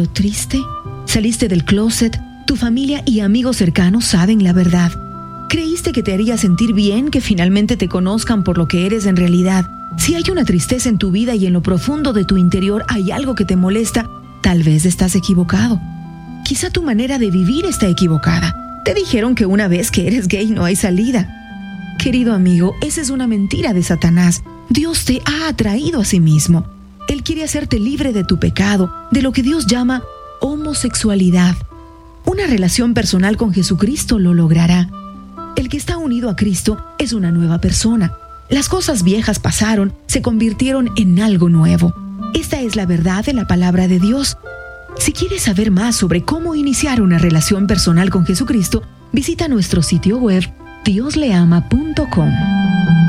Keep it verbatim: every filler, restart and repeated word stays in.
Pero triste, saliste del closet, tu familia y amigos cercanos saben la verdad. Creíste que te haría sentir bien que finalmente te conozcan por lo que eres en realidad. Si hay una tristeza en tu vida y en lo profundo de tu interior hay algo que te molesta, tal vez estás equivocado. Quizá tu manera de vivir está equivocada. Te dijeron que una vez que eres gay no hay salida. Querido amigo, esa es una mentira de Satanás. Dios te ha atraído a sí mismo. Él quiere hacerte libre de tu pecado, de lo que Dios llama homosexualidad. Una relación personal con Jesucristo lo logrará. El que está unido a Cristo es una nueva persona. Las cosas viejas pasaron, se convirtieron en algo nuevo. Esta es la verdad de la palabra de Dios. Si quieres saber más sobre cómo iniciar una relación personal con Jesucristo, visita nuestro sitio web dios le ama punto com.